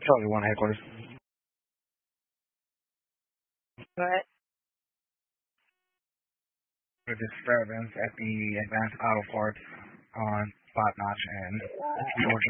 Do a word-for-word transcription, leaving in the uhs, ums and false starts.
Charlie One headquarters. What? A disturbance at the Advanced Auto Parts on Spot Notch and Georgia.